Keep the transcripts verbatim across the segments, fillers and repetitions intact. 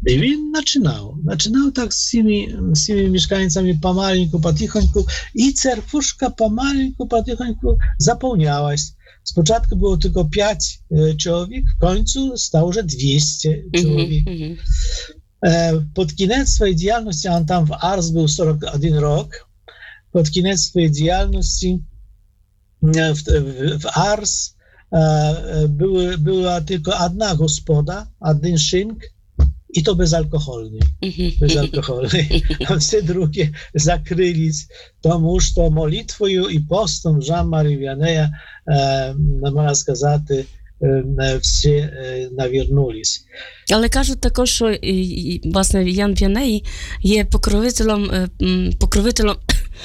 I він починав. Починав так з цими, з цими мешканцями помаленьку, потихоньку, і церквушка помаленьку, потихоньку заповнялась. Спочатку було тільки п'ять e, чоловік, в końcu стало вже двісті чоловік. Mm-hmm. E, pod koniec swojej działalności, on tam w Ars był сорок один rok, pod koniec swojej działalności w, w, w Ars e, były, była tylko jedna gospoda, jeden szynk, i to bezalkoholny. Mm-hmm. Bezalkoholny. A все drugie zakryli тому, що молитвою і постом Жан-Марі Віанея, е, можна сказати, е, всі е, навернулись. Але кажуть також, що і, власне Ян Віаней є покровителем, покровителем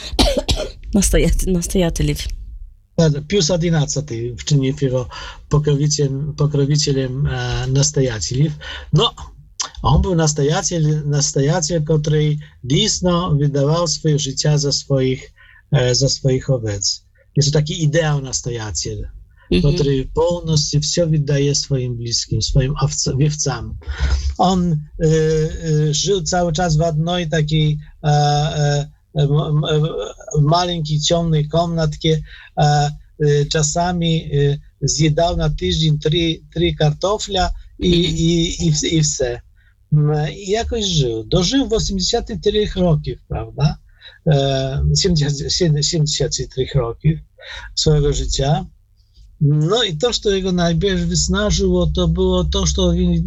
настоятелів. Pius одинадцятий вчинив його покровителем, покровителем е, настоятелів. Но on był nastojaciel, nastojaciel, który dійсно віддавав своє життя за своїх, за своїх овець. Jest to taki ideał nastojaciel, mm-hmm. który повністю все віддає своim bliskim, swoim wiewcom. On y, y, żył cały czas w jednej takiej y, y, y, maleńkiej, ciemnej komnatce. Y, y, czasami y, zjadał na tydzień trzy, trzy kartofla i, i, i, i все. I jakoś żył. Dożył osiemdziesiąt cztery roków, prawda? siedemdziesiąt cztery roków swojego życia. No i to, co jego najbardziej wysnażyło, to było to, że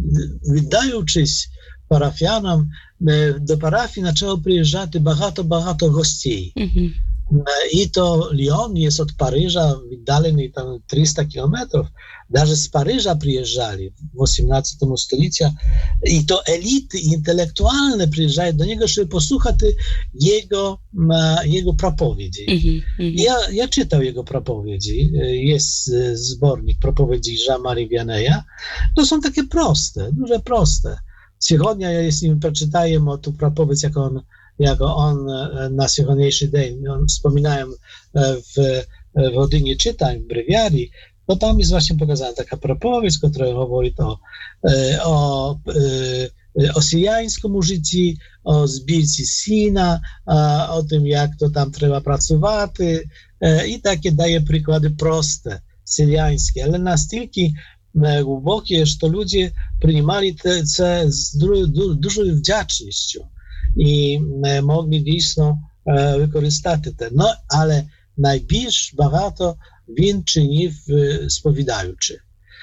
wydając parafianom, do parafii zaczęło przyjeżdżać bardzo, bardzo gości. Mm-hmm. I to Lyon jest od Paryża wydalony tam trzysta kilometrów. Даже z Paryża przyjeżdżali w osiemnastym stuleciu i to elity intelektualne przyjeżdżają do niego, żeby posłuchać jego, jego propowiedzi. Mm-hmm, mm-hmm. Ja, ja czytał jego propowiedzi, jest zbornik propowiedzi Jean-Marie Vianneya. To są takie proste, duże proste. Сегодня ja jeśli mi przeczytaję o tu propowiedź, jak on, jak on na dzisiejszy dzień, on wspominałem w, w godzinie czytań, w brewiarii, to tam jest właśnie pokazana taka propowiedź, która mówi o, o, o syriańskim życiu, o zbirce syna, o tym, jak to tam trzeba pracować i takie daje przykłady proste, syriańskie, ale na stylki głębokie, że to ludzie przyjmowali te z du, du, dużą wdzięcznością i mogli dійсно wykorzystać te. No, ale najbільш багато він чинив сповідаючи.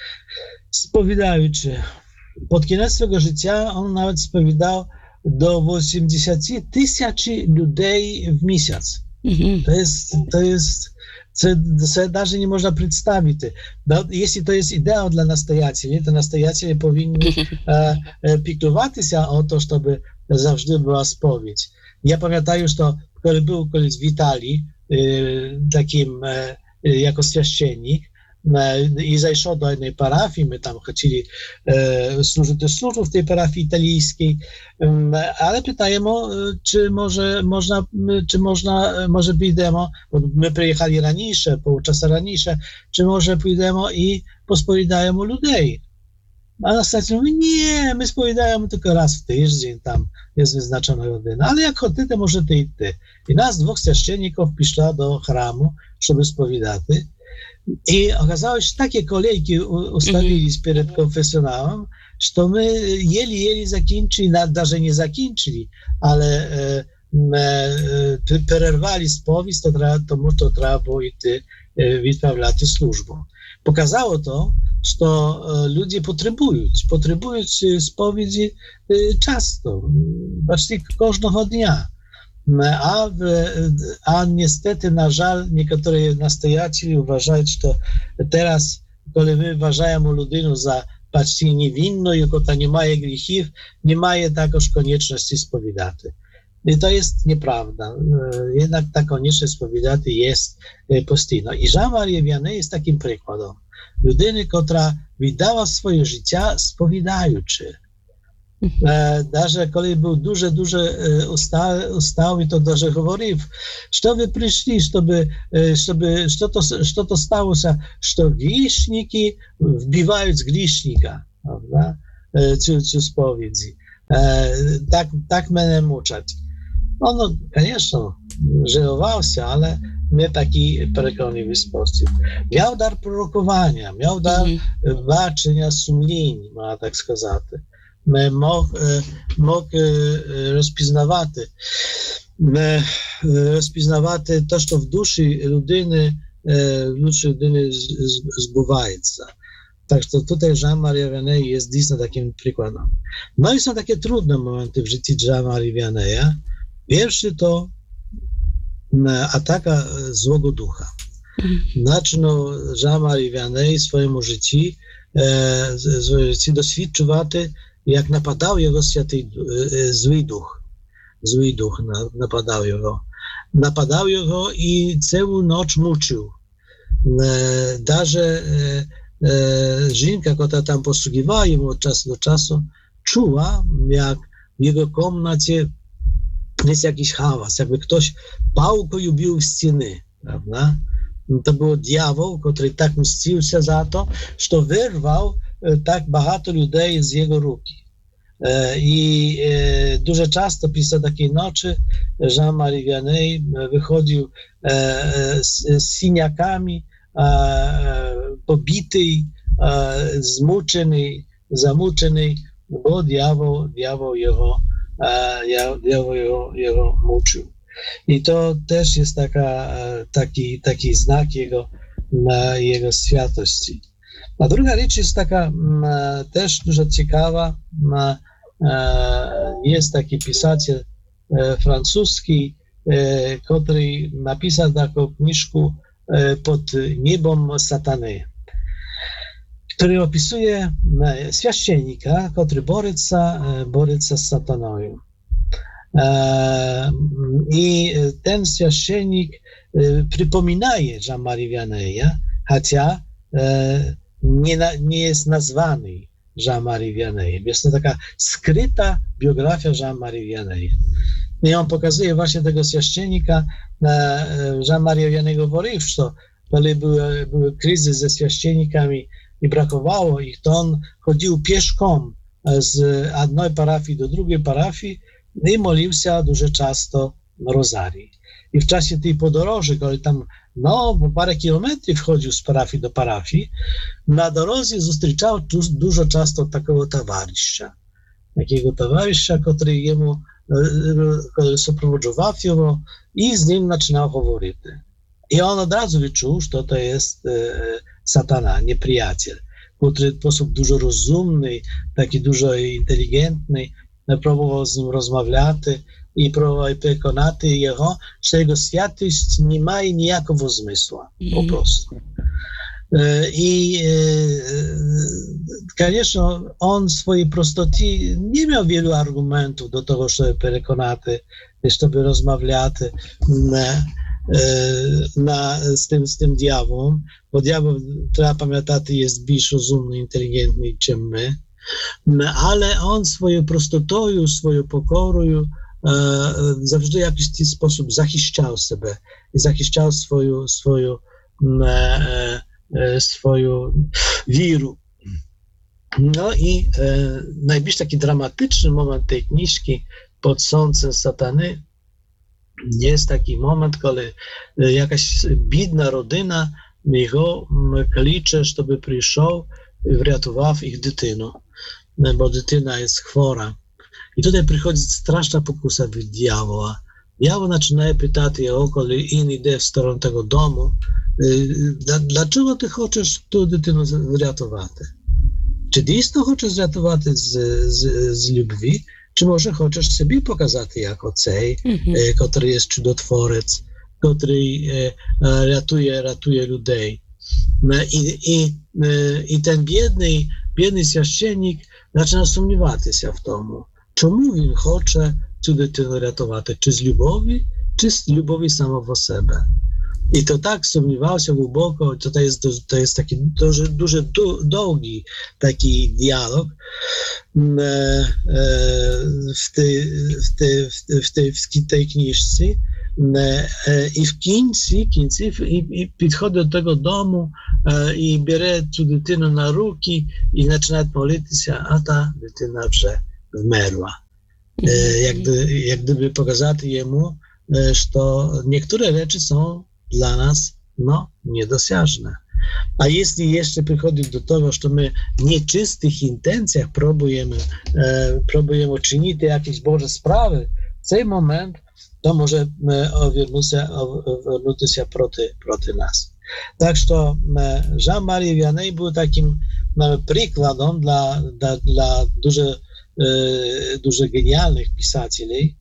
Сповідаючи. Pod koniec swojego życia on nawet spowiadał do osiemdziesiąt tysięcy ludzi w miesiąc. Mm-hmm. To jest, to jest, co sobie даже nie można przedstawić. No, jeśli to jest ideał dla nastojacieli, to nastojaciele powinni e, e, piklować się o to, żeby zawsze była spowiedź. Ja pamiętam, że to, który był kiedyś w Italii, e, takim e, jako święcennik, i zajszło do jednej parafii, my tam chcieli e, służyć służbę w tej parafii italijskiej, e, ale pytajemy, czy może można, czy można, może pójdziemy, bo my przyjechali ranisze, pół czasu ranisze, czy może pójdziemy i pospowiadajemy ludzi. A następnie mówi, nie, my spowiadajemy tylko raz w tydzień, tam jest wyznaczona godzina, ale jak chcecie, możecie i ty. I nas dwóch święcenników przyszła do chramu, żeby spowiadać. I okazało się, że takie kolejki ustawili mm-hmm. przed konfesjonałem, że my jeli, jeli zakończyli, nawet nie zakończyli, ale e, e, przerwali spowiedź, to, to, to trzeba było i ty e, wyprawiać służbę. Pokazało to, że ludzie potrzebują, potrzebują spowiedzi e, często, właściwie każdego dnia. A, w, a niestety, na żal, niektórzy nastojacieli uważają, że teraz, kiedy my uważamy ludzinę za почти niewinną, jako ta nie ma grzechów, nie ma takoż konieczności spowiadać. I to jest nieprawda. Jednak ta konieczność spowiadać jest postійna. I Jean-Marie Vianney jest takim przykładem. Ludyny, która wydała swoje życie spowiadaючи. Даже коли був дуже-дуже устав, і то даже говорив, що ви прийшли, щоб, щоб що, то, що то сталося, що грішники вбивають грішника, цю, цю сповіді. tak, tak mnie muczać. No, no, конечно, żałował się, ale nie taki przekonliwy sposób. Miał dar prorokowania, miał dar mm-hmm. baczenia sumień, można tak сказать. Mógł, mógł rozpoznawać, rozpoznawać to, co w duszy ludyny, w duszy ludyny zbywaється. Tak, że tutaj Jean-Marie Vianney jest dійсно takim przykładem. No i są takie trudne momenty w życiu Jean-Marie Vianneya. Pierwszy to ataka złego ducha. Zaczynał Jean-Marie Vianney swojemu życiu, e, swoje życie doświadczywać, jak napadał jego święty e, zły duch. Zły duch na, napadał jego. Napadał jego i całą noc muczył. E, Darze e, e, żynka, która tam posługiwała mu od czasu do czasu, czuła, jak w jego komnacie jest jakiś hałas, jakby ktoś pałką bił w ściany, prawda? To był diabeł, który tak mścił się za to, że wyrwał tak bardzo ludzi z jego ruki. I dużo często pisał takiej nocy Jean-Marie Vianney wychodził z siniakami, pobity, zmuczony, zamuczony, bo diabeł, diabeł jego diabeł jego, jego muczył. I to też jest taka, taki, taki znak jego, jego świętości. A druga rzecz jest taka też dużo ciekawa. Jest taki pisarz francuski, który napisał taką książkę pod niebem satany, który opisuje święcennika, który boryca, boryca z sataną. I ten święcennik przypominaje Jean-Marie Vianneya, chociaż nie, nie jest nazwany Jean-Marie Vianney. Jest to taka skryta biografia Jean-Marie Vianney. I on pokazuje właśnie tego święcennika. Jean-Marie Vianney mówił, że kiedy były, były kryzysy ze święcennikami i brakowało ich, to on chodził pieszką z jednej parafii do drugiej parafii i modlił się dużo często rozarii. I w czasie tej podróży, kiedy tam no, po parę kilometrów chodził z parafii do parafii, na drodze zустрічał dużo często takiego towarzysza. Takiego towarzysza, który jemu sopроводжував його i z nim zaczynał mówić. I on od razu wyczuł, że to jest e, satana, nieprzyjaciel, który w sposób dużo rozumny, taki dużo inteligentny, próbował z nim rozmawiać i próbował przekonać jego, że jego świętość nie ma nijakiego zmysłu, po prostu. E, I e, конечно, on w swojej prostocie nie miał wielu argumentów do tego, żeby przekonać, żeby rozmawiać na, na, z, tym, z tym diabłem, bo diabeł, trzeba pamiętać, jest bardziej rozumny, inteligentny niż my, ale on swoją prostotą, swoją pokorą zawsze w jakiś sposób zachiszczał siebie i zachiszczał swoją, swoją, swoją wiarę. No i e, najbliższy taki dramatyczny moment tej książki pod słońcem satany jest taki moment, kiedy jakaś biedna rodzina jego klicze, żeby przyszedł i wratował ich dziecynę, bo dziecina jest chora. I tutaj przychodzi straszna pokusa od diabła. Diabeł zaczyna pytać jego, kiedy on idzie w stronę tego domu, dlaczego ty chcesz tę dziecynę wratować? Czy dійсно хочеш рятувати з, з, з любві, чи може хочеш собі показати, як оцей, mm-hmm. е, котрий є чудотворець, котрий е, рятує, рятує людей. І, і, е, і ten biedny, biedny święcennik zaczyna sumnіватися в тому, чому він хоче цю дитину рятувати, чи з любові, чи з любові самого себе. I to tak sumniewał się głęboko, to jest, to jest taki duży, duży, długi taki dialog w tej, w tej, w tej, w tej książce i w końcu, i, i podchodzi do tego domu i bierze tę dziewczynę na ruki i zaczyna modlić się, a ta dziewczyna wrze. wmerła. Jak, jak gdyby pokazać jemu, że niektóre rzeczy są dla nas no, niedosiężne. A jeśli jeszcze przychodzi do tego, że my w nieczystych intencjach próbujemy, e, próbujemy czynić jakieś Boże sprawy, w ten moment to może oвернуть się proty, proty nas. Tak, że Jean-Marie Vianney był takim przykładem dla, dla, dla dużo, dużo genialnych pisacieli.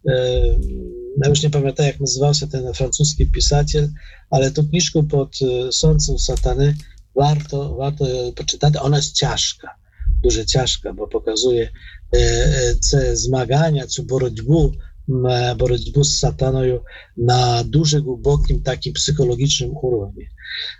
Ja już nie pamiętam, jak nazywał się ten francuski pisатель, ale tą książkę pod słońcem satany warto, warto poczytać. Ona jest ciężka, дуже ciężka, bo pokazuje te zmagania, czy borotьбу, borotьбу z satanою na дуже głębokim, takim psychologicznym poziomie.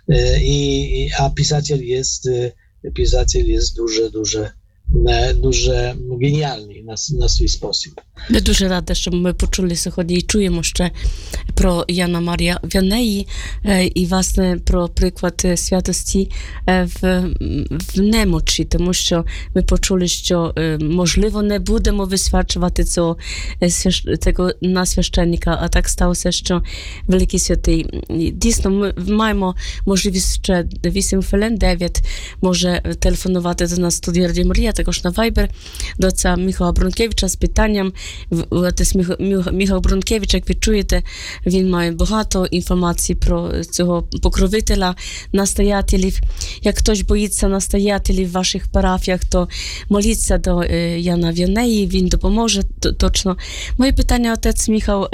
I, a pisатель jest, pisатель jest дуже, дуже дуже геніальний на, на свій спосіб. Ми дуже раді, що ми почули сьогодні і чуємо ще про Яна Марія Віанеї і, власне, про приклад святості в, в немочі, тому що ми почули, що, можливо, не будемо висвячувати цього, цього на священника, а так сталося, що Великий Святий. Дійсно, ми маємо можливість ще вісім хвилин, дев'ять, може телефонувати до нас в студії Радіо Марія, також на Viber до отця Міхала Брункевича з питанням. Отець Міхал Брункевич, як ви чуєте, він має багато інформації про цього покровителя, настоятелів. Як хтось боїться настоятелів в ваших парафіях, то моліться до Яна Віанеї, він допоможе точно. Моє питання, отець Міхал,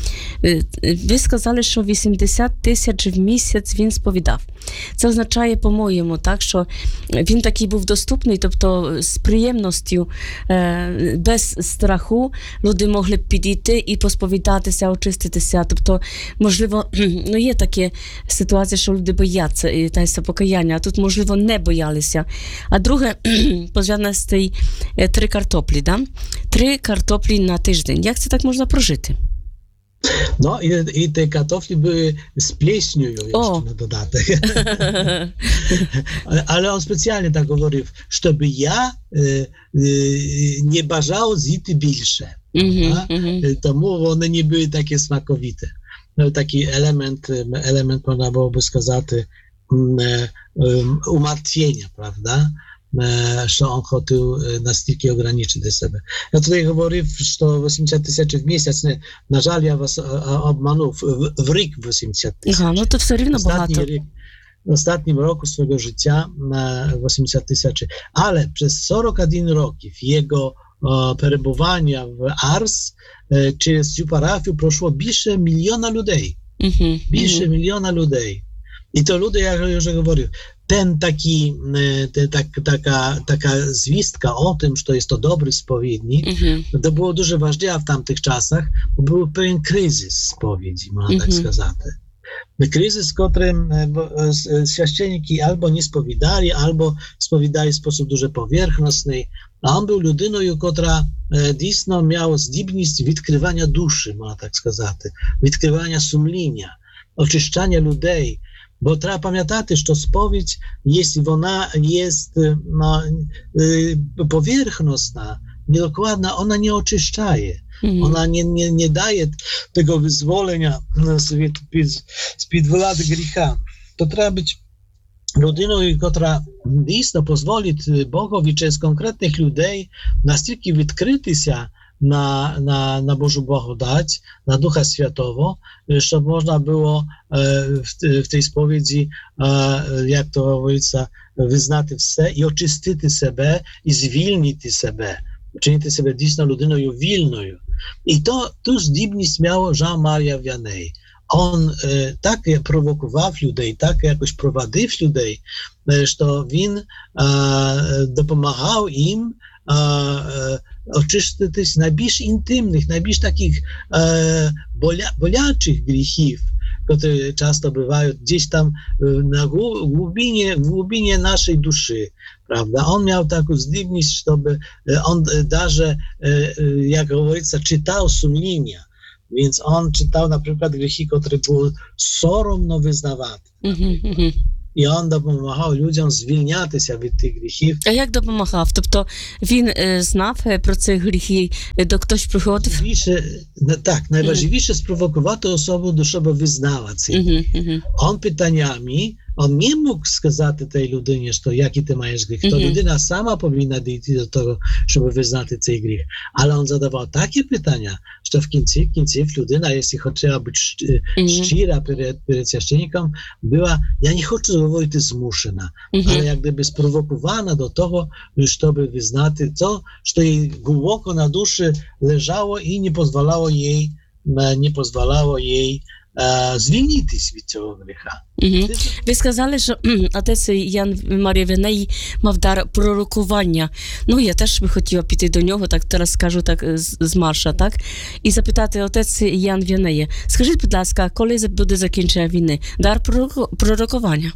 ви сказали, що вісімдесят тисяч в місяць він сповідав. Це означає, по-моєму, так, що він такий був доступний, тобто з приємністю, без страху люди могли б підійти і посповідатися, очиститися. Тобто, можливо, ну є такі ситуації, що люди бояться і таємства покаяння, а тут, можливо, не боялися. А друге, пов'язане з тієї три картоплі, да? Три картоплі на тиждень. Як це так можна прожити? No i, i te kartofle były z pleśnią jeszcze o. na dodatek. ale, ale on specjalnie tak mówił, żeby ja y, y, nie bażał zjity większe. Mm-hmm, mm-hmm. Tomu one nie były takie smakowite. No, taki element, element można byłoby сказать, um, um, umartwienia, prawda? Że on chciał настільки ograniczyć siebie. Ja tutaj mówię, że osiemdziesiąt tysięcy w miesiąc, nie, na żal ja was obmanął, w, w ryk osiemdziesiąt tysięcy. Aha, no to все рівно багато. W ostatnim roku swojego życia na osiemdziesiąt tysięcy, ale przez czterdzieści jeden roków jego e, przebywania w Ars e, przez tę parafię proszło bliższe miliona ludzi. Mm-hmm, bliższe mm-hmm. miliona ludzi. I to ludzie, jak już mówię, ten taki, te, tak, taka, taka zwistka o tym, że to jest to dobry spowiednik, mm-hmm. to było dużo ważniejsze w tamtych czasach, bo był pewien kryzys spowiedzi, można mm-hmm. tak сказать. Kryzys, w którym święcieniki albo nie spowiadali, albo spowiadali w sposób dużo powierzchowny, a on był ludyną, która dійсно miała zdібність відкривання duszy, można tak сказать, відкривання sumienia, oczyszczania ludzi. Bo trzeba pamiętać, że spowiedź, jeśli ona jest no, powierzchowna, niedokładna, ona nie oczyszczaje. Mm. Ona nie, nie, nie daje tego wyzwolenia spod władzy grzecha. To trzeba być ludyną, która dійсно pozwoli Bogowi przez konkretnych ludzi настільки відкрити się na, na, na Bożą Błagodać, na Ducha Świętego, żeby można było w, w tej spowiedzi, jak to mówiится, wyznać все i oczyścić siebie i zwilnić siebie, uczynić siebie dійсно людиною вільною. I to tu zdібність miał Jean-Marie Vianney. On e, tak prowokował ludzi, tak jakoś prowadził ludzi, że on e, dopomagał im e, e, oczyścić najbliż intymnych, najbliż takich e, bolia, boliaczych grzechów, które często bywają gdzieś tam na głubinie, w głubinie naszej duszy, prawda? On miał taką zdібність, żeby on даже, jak mówiится, czytał sumienia. Więc on czytał na przykład grzechy, które były soромно wyznawane. Mm-hmm. і він допомагав людям звільнятися від тих гріхів. А як допомагав? Тобто він е, знав про ці гріхи, до хтось приходив? Так, найважливіше спровокувати особу, щоб визнала ці гріхи. Uh-huh, uh-huh. Он питаннями, он не мог сказати тій людині, що який ти маєш гріх. Uh-huh. То людина сама повинна дійти до того, щоб визнати цей гріх. Але він задавав такі питання, що в кінці кінців людина, якщо хотіла бути uh-huh. щира перед, перед священником, була, я не хочу говорити змушена, uh-huh. але як гdyby sprowokowana do того, żeby wyznać to, co jej głęboko na duszy leżało i nie pozwalało jej, nie pozwalało jej e, zwolnić від цього гріха. Угу. Ви сказали, що отець Ян Марія Віанеї мав дар пророкування. Ну, я теж би хотіла піти до нього, так зараз скажу так з, з марша, так? І запитати, отець Ян Віанеї, скажіть, будь ласка, коли буде закінчення війни? Дар пророкування?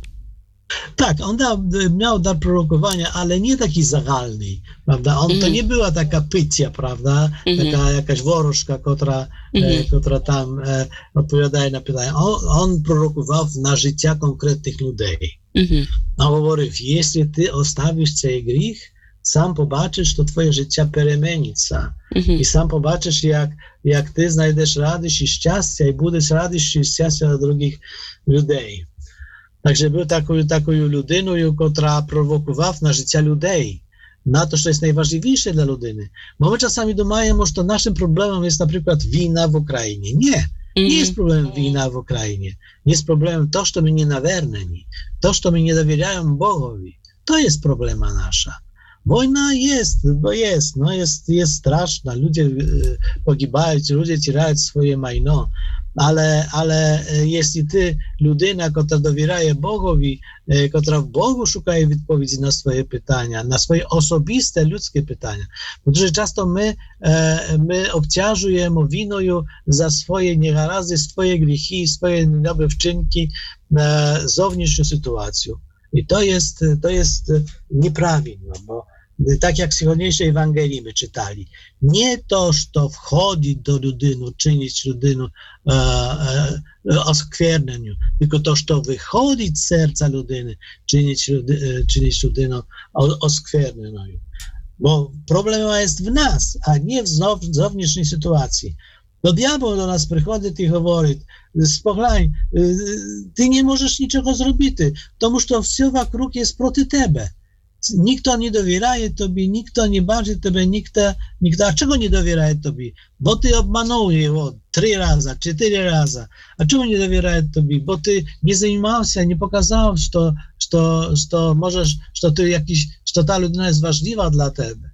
Tak, on dał, miał dar prorokowania, ale nie taki zagalny, prawda? On, mm. To nie była taka pycia, prawda? Mm. Taka jakaś worożka, która, mm. e, która tam e, odpowiadaje na pytania. On, on prorokował na życia konkretnych ludzi. Mm. On mówił, jeśli ty ostawisz ten grzech, sam zobaczysz, to twoje życie przemieni się. Mm. I sam zobaczysz, jak, jak ty znajdziesz radość i szczęście i będziesz radość i szczęście dla drugich ludzi. Także był taką, taką ludyną, która prowokowała na życie ludzi, na to, co jest najważniejsze dla ludyny. Bo my czasami думаємо, że to naszym problemem jest na przykład wina w Ukrainie. Nie, nie jest problemem wina w Ukrainie. Jest problemem to, że my nie nawierni, to, że my nie dowierzają Bogowi. To jest problema nasza. Wojna jest, bo jest, no jest, jest straszna, ludzie pogibają, ludzie cierają swoje majno. Ale, ale jeśli ty, ludyna, która dowieraje Bogowi, która w Bogu szukaje odpowiedzi na swoje pytania, na swoje osobiste, ludzkie pytania, bo дуже często my, my obciążujemy winą za swoje niegarazdy, swoje grzechy, swoje niedobre wczynki, zewnętrzną sytuację. I to jest, to jest nieprawidło, bo tak jak w dzisiejszej Ewangelii my czytali, nie to, co wchodzi do ludynu, czynić ludynu e, e, oskверненню, tylko to, co wychodzi z serca ludyny, czynić, ludy, czynić ludynu oskверненою. Bo problem jest w nas, a nie w zewnętrznej sytuacji. To diabeł do nas przychodzi i mówi, spoglądaj, ty nie możesz niczego zrobić, тому що все вокруг jest proty tebe. Nikt nie dowieraje tobie, nikt nie baczy tobie, nikt, nikt, a czego nie dowieraje tobie? Bo ty obmanąłeś jego trzy razy, cztery razy. A czemu nie dowieraje tobie? Bo ty nie zajmowałeś się, nie pokazałeś, że, że, że możesz, że ty jakiś, że ta ludyna jest ważliwa dla tebe.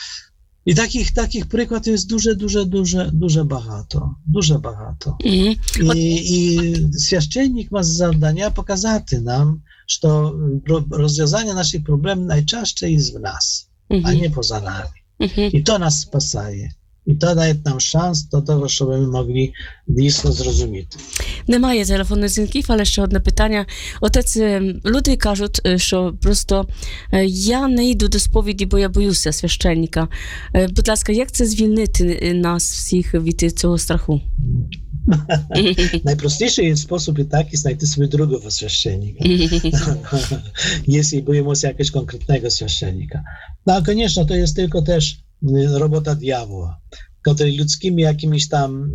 I takich, takich przykładów jest duże, duże, duże, duże bahato, duże bahato. Mm. I, I święcennik ma zadania pokazać nam, że rozwiązanie naszych problemów najczęściej jest w nas, mm-hmm. a nie poza nami. Mm-hmm. I to nas spasaje. I to daje nam szans do того, щоб ми могли дійсно зрозуміти. Немає телефонних дзвінків, але ще одне питання. Отець, люди кажуть, що просто я не йду до сповіді, бо я боюся священника. Будь ласка, як це звільнити нас всіх від цього страху? Najprostszy sposób jest taki, znajdę sobie drugiego święcennika. Jeśli boimy się jakiegoś konkretnego święcennika. No a koniecznie to jest tylko też robota diabła, który ludzkimi jakimiś tam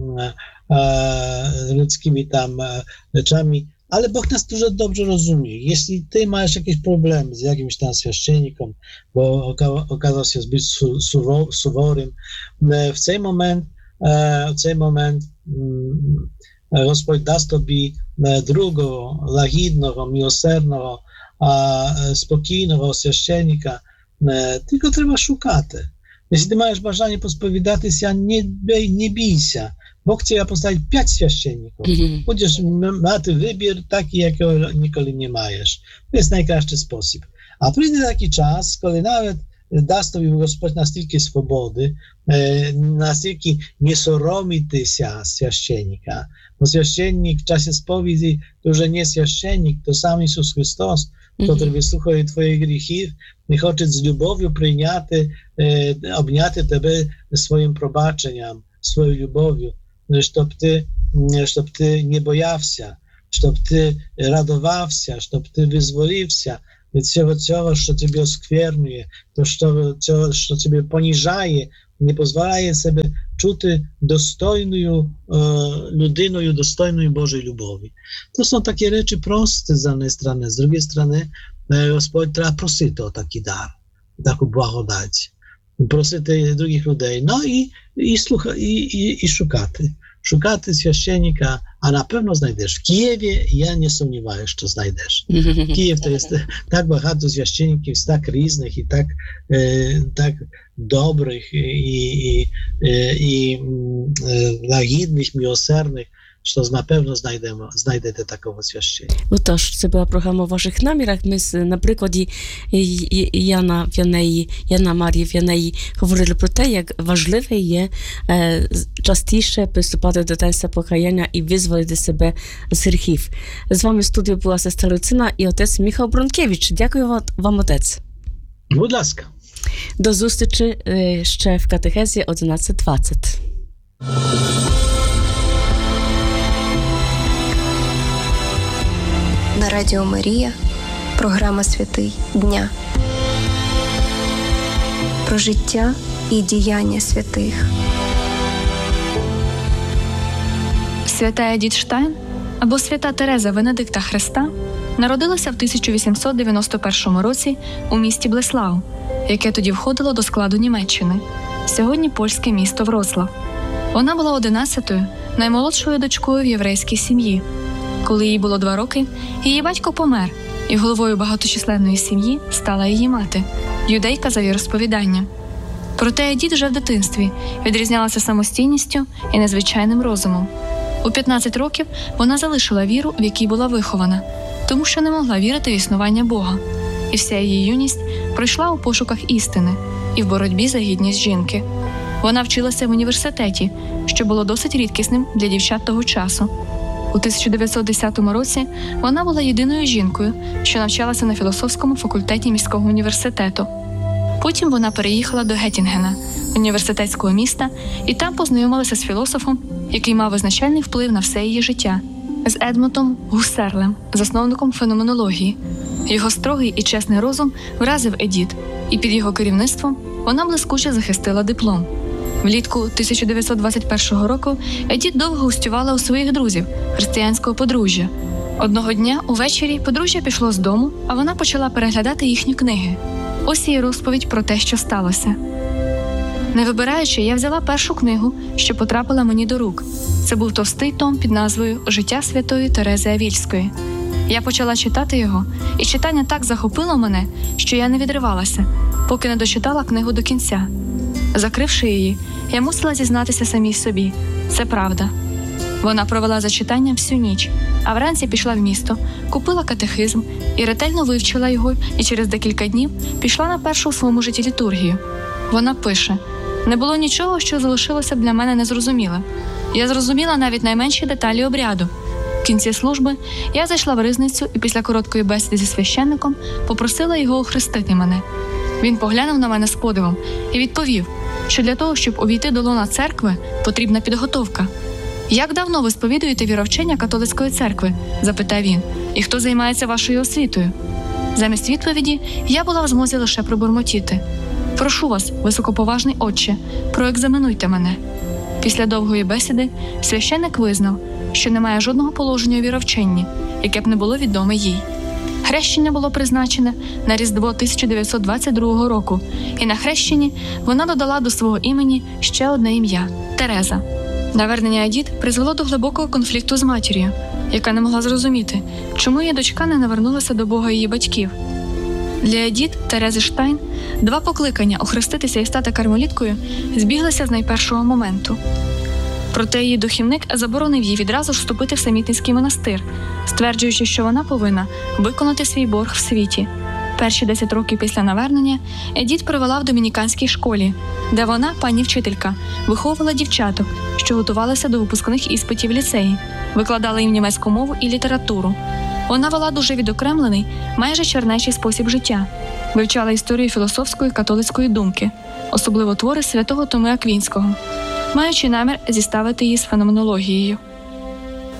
e, ludzkimi tam e, rzeczami, ale Bóg nas dużo dobrze rozumie. Jeśli ty masz jakieś problemy z jakimś tam święcennikiem, bo oka- okazał się zbyt su- suwo- suworym, w ten moment e, w ten moment mm, Господь дасть тобі другого, лагідного, милосердного, спокійного священника, tylko trzeba szukać. Jeśli ty masz бажання посповідатися, nie, nie bij się. Bóg cię postawić pięć święcenników. Mm-hmm. Będziesz mieć wybór taki, jakiego nigdy nie masz. To jest najkrótszy sposób. A przyjdzie taki czas, kiedy nawet дасть тобі Господь настільки свободи, настільки не соромитися священника. Бо священник в часі сповіді, то вже не священник, то сам Ісус Христос, який вислухає твої гріхи і хоче з любов'ю прийняти, обняти тебе своїм пробаченням, своєю любов'ю, щоб ти, щоб ти не боявся. щоб ти радувався, щоб ти визволився від всього цього, що тебе осквернює, то що, цього, що тебе поніжає, не дозволяє себе чути достойною е, людиною, достойною Божої любові. To są takie rzeczy proste z jednej strony, z drugiej strony Господь треба просити отакий дар, таку благодать, просити других людей, ну і, і, слуха, і, і, і шукати. Шукати священника, а напевно знайдеш. В Києві я не сумніваюся, що знайдеш. Київ то є так багато священників, так різних і так, е, так добрих і, і, і, і лагідних, милосердних, що напевно знайдемо, знайдете такого священника. Отож, це була програма у ваших намірах. Ми на прикладі Яна Вянеї, Яна Марії Вянеї говорили про те, як важливе є е, частіше приступати до таїнства покаяння і визволити себе з гріхів. З вами в студії була сестра Люцина і отець Міхал Бронкевич. Дякую вам, вам, отець. Будь ласка. До зустрічі е, ще в катехезі одинадцять двадцять. На Радіо Марія програма «Святий дня» про життя і діяння святих. Свята Едіт Штайн, або свята Тереза Венедикта Хреста, народилася в тисяча вісімсот дев'яносто першому році у місті Блеслау, яке тоді входило до складу Німеччини, сьогодні польське місто Вроцлав. Вона була одинадцятою, наймолодшою дочкою в єврейській сім'ї. Коли їй було два роки, її батько помер, і головою багаточисленної сім'ї стала її мати, юдейка за віросповіданням. Проте Едіт вже в дитинстві відрізнялася самостійністю і незвичайним розумом. У п'ятнадцять років вона залишила віру, в якій була вихована, тому що не могла вірити в існування Бога. І вся її юність пройшла у пошуках істини і в боротьбі за гідність жінки. Вона вчилася в університеті, що було досить рідкісним для дівчат того часу. У тисяча дев'ятсот десятому році вона була єдиною жінкою, що навчалася на філософському факультеті міського університету. Потім вона переїхала до Геттінгена, університетського міста, і там познайомилася з філософом, який мав визначальний вплив на все її життя – з Едмундом Гуссерлем, засновником феноменології. Його строгий і чесний розум вразив Едіт, і під його керівництвом вона блискуче захистила диплом. Влітку тисяча дев'ятсот двадцять першого року Едіт довго гостювала у своїх друзів, християнського подружжя. Одного дня увечері подружжя пішло з дому, а вона почала переглядати їхні книги. Ось її розповідь про те, що сталося. Не вибираючи, я взяла першу книгу, що потрапила мені до рук. Це був товстий том під назвою «Життя святої Терези Авільської». Я почала читати його, і читання так захопило мене, що я не відривалася, поки не дочитала книгу до кінця. Закривши її, я мусила зізнатися самій собі. Це правда. Вона провела за читанням всю ніч, а вранці пішла в місто, купила катехизм і ретельно вивчила його, і через декілька днів пішла на першу у своєму житті літургію. Вона пише: «Не було нічого, що залишилося б для мене незрозумілим. Я зрозуміла навіть найменші деталі обряду. В кінці служби я зайшла в ризницю і після короткої бесіди зі священником попросила його охрестити мене. Він поглянув на мене з подивом і відповів, що для того, щоб увійти до лона церкви, потрібна підготовка. «Як давно ви сповідуєте віровчення католицької церкви?» – запитав він. «І хто займається вашою освітою?» Замість відповіді я була в змозі лише пробурмотіти: «Прошу вас, високоповажний отче, проекзаменуйте мене». Після довгої бесіди священник визнав, що немає жодного положення у віровченні, яке б не було відоме їй. Хрещення було призначене на Різдво тисяча дев'ятсот двадцять другого року, і на хрещенні вона додала до свого імені ще одне ім'я – Тереза. Навернення Едіт призвело до глибокого конфлікту з матір'ю, яка не могла зрозуміти, чому її дочка не навернулася до Бога її батьків. Для Едіт Терези Штайн два покликання охреститися і стати кармеліткою збіглися з найпершого моменту. Проте її духівник заборонив їй відразу ж вступити в самітницький монастир, стверджуючи, що вона повинна виконати свій борг в світі. Перші десять років після навернення Едіт провела в домініканській школі, де вона, пані вчителька, виховувала дівчаток, що готувалися до випускних іспитів в ліцеї, викладала їм німецьку мову і літературу. Вона вела дуже відокремлений, майже чернечий спосіб життя, вивчала історію філософської католицької думки, особливо твори святого Томи Аквінського, маючи намір зіставити її з феноменологією.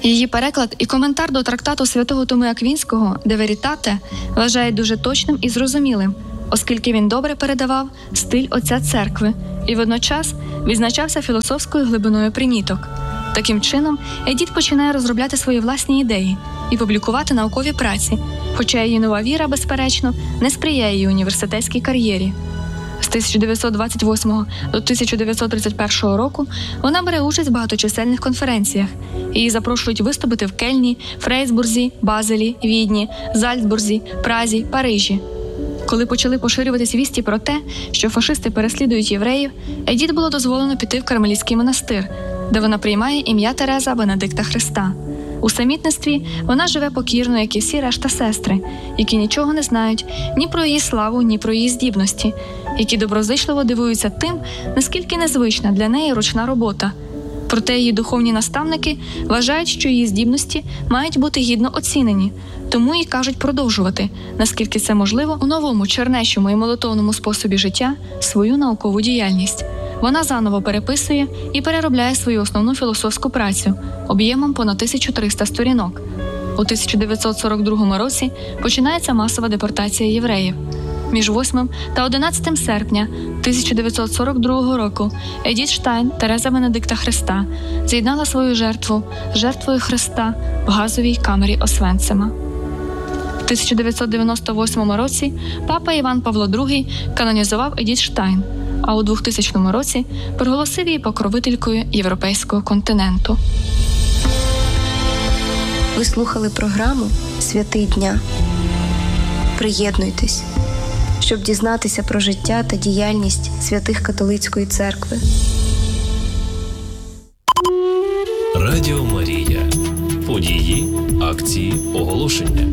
Її переклад і коментар до трактату святого Томи Аквінського «De Veritate» вважають дуже точним і зрозумілим, оскільки він добре передавав стиль отця церкви і водночас відзначався філософською глибиною приміток. Таким чином, Едіт починає розробляти свої власні ідеї і публікувати наукові праці, хоча її нова віра, безперечно, не сприяє її університетській кар'єрі. З тисяча дев'ятсот двадцять восьмого до тисяча дев'ятсот тридцять першого року вона бере участь в багаточисельних конференціях. Її запрошують виступити в Кельні, Фрейсбурзі, Базелі, Відні, Зальцбурзі, Празі, Парижі. Коли почали поширюватись вісті про те, що фашисти переслідують євреїв, Едіт було дозволено піти в Кармелітський монастир, де вона приймає ім'я Тереза Бенедикта Христа. У самітництві вона живе покірно, як і всі решта сестри, які нічого не знають ні про її славу, ні про її здібності, які доброзичливо дивуються тим, наскільки незвична для неї ручна робота. Проте її духовні наставники вважають, що її здібності мають бути гідно оцінені, тому їй кажуть продовжувати, наскільки це можливо, у новому, чернечому і молитовному способі життя свою наукову діяльність. Вона заново переписує і переробляє свою основну філософську працю об'ємом понад тисячу триста сторінок. У тисяча дев'ятсот сорок другому році починається масова депортація євреїв. Між восьмим та одинадцятим серпня тисяча дев'ятсот сорок другого року Едіт Штайн, Тереза Бенедикта Христа, з'єднала свою жертву з жертвою Христа в газовій камері Освенцима. В тисяча дев'ятсот дев'яносто восьмому році папа Іван Павло другий канонізував Едіт Штайн, а у двохтисячному році проголосив її покровителькою європейського континенту. Ви слухали програму «Святий дня». Приєднуйтесь, щоб дізнатися про життя та діяльність святих католицької церкви. Радіо Марія. Події, акції, оголошення.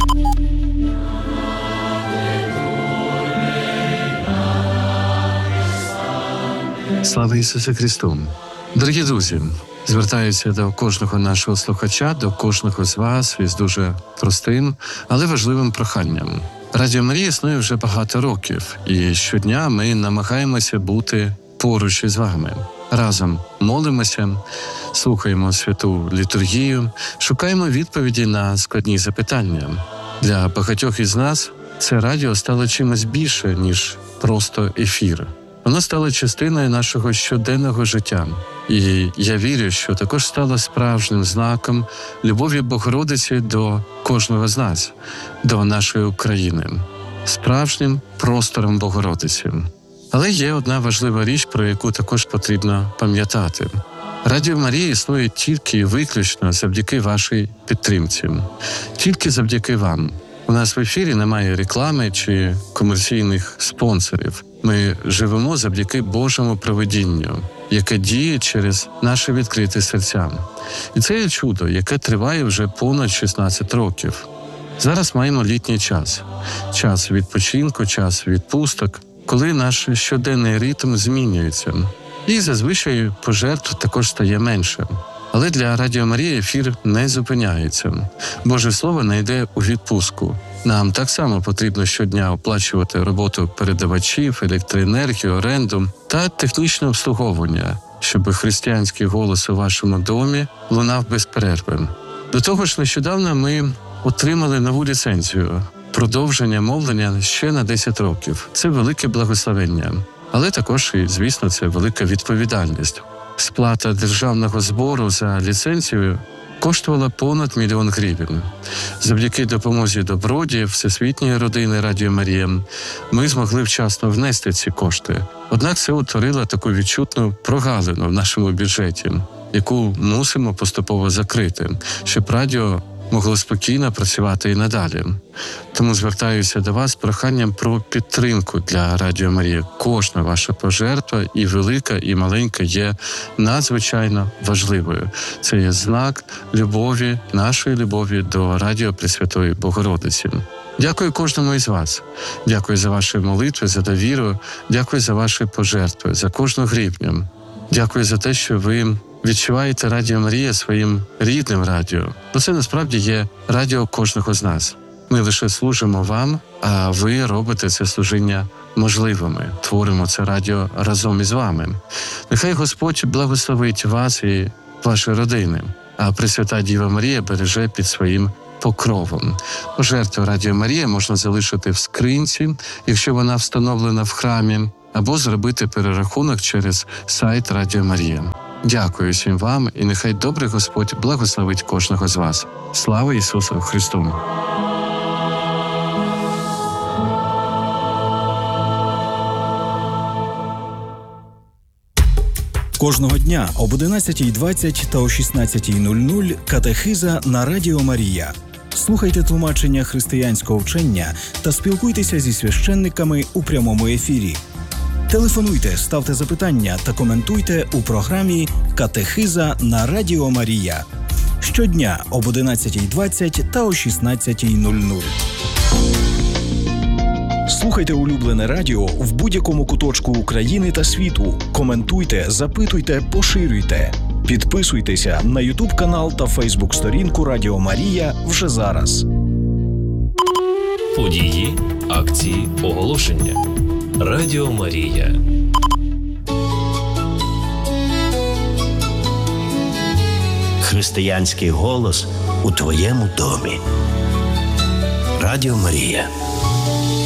Слава Ісусу Христу! Дорогі друзі, звертаюся до кожного нашого слухача, до кожного з вас із дуже простим, але важливим проханням. Радіо Марія існує вже багато років, і щодня ми намагаємося бути поруч із вами. Разом молимося, слухаємо святу літургію, шукаємо відповіді на складні запитання. Для багатьох із нас це радіо стало чимось більше, ніж просто ефір. Воно стало частиною нашого щоденного життя. І я вірю, що також стало справжнім знаком любові Богородиці до кожного з нас, до нашої України, справжнім простором Богородиці. Але є одна важлива річ, про яку також потрібно пам'ятати. Радіо Марія існує тільки і виключно завдяки вашій підтримці. Тільки завдяки вам. У нас в ефірі немає реклами чи комерційних спонсорів. Ми живемо завдяки Божому провидінню, яке діє через наші відкриті серця. І це є чудо, яке триває вже понад шістнадцять років. Зараз маємо літній час. Час відпочинку, час відпусток, коли наш щоденний ритм змінюється. І зазвичай пожертв також стає менше. Але для Радіо Марія ефір не зупиняється. Боже Слово не йде у відпустку. Нам так само потрібно щодня оплачувати роботу передавачів, електроенергію, оренду та технічне обслуговування, щоб християнський голос у вашому домі лунав без перерви. До того ж, нещодавно ми отримали нову ліцензію – продовження мовлення ще на десять років. Це велике благословення. Але також, і, звісно, це велика відповідальність. Сплата державного збору за ліцензію коштувала понад мільйон гривень. Завдяки допомозі добродіїв Всесвітньої родини Радіо Марія ми змогли вчасно внести ці кошти. Однак це утворило таку відчутну прогалину в нашому бюджеті, яку мусимо поступово закрити, щоб радіо могло спокійно працювати і надалі. Тому звертаюся до вас з проханням про підтримку для Радіо Марія. Кожна ваша пожертва, і велика, і маленька, є надзвичайно важливою. Це є знак любові, нашої любові до Радіо Пресвятої Богородиці. Дякую кожному із вас. Дякую за ваші молитви, за довіру. Дякую за ваші пожертви, за кожну гривню. Дякую за те, що ви відчуваєте Радіо Марія своїм рідним радіо. Бо це насправді є радіо кожного з нас. Ми лише служимо вам, а ви робите це служіння можливими. Творимо це радіо разом із вами. Нехай Господь благословить вас і ваші родини. а Пресвята Діва Марія береже під своїм покровом. Жертву Радіо Марія можна залишити в скринці, якщо вона встановлена в храмі, або зробити перерахунок через сайт Радіо Марія. Дякую всім вам, і нехай добрий Господь благословить кожного з вас. Слава Ісусу Христу! Кожного дня об одинадцятій двадцять та о шістнадцятій нуль нуль катехиза на Радіо Марія. Слухайте тлумачення християнського вчення та спілкуйтеся зі священниками у прямому ефірі. Телефонуйте, ставте запитання та коментуйте у програмі «Катехиза на Радіо Марія». Щодня об одинадцятій двадцять та о шістнадцятій нуль нуль. Слухайте улюблене радіо в будь-якому куточку України та світу. Коментуйте, запитуйте, поширюйте. Підписуйтеся на ютуб-канал та фейсбук-сторінку Радіо Марія вже зараз. Події, акції, оголошення. Радіо Марія. Християнський голос у твоєму домі. Радіо Марія.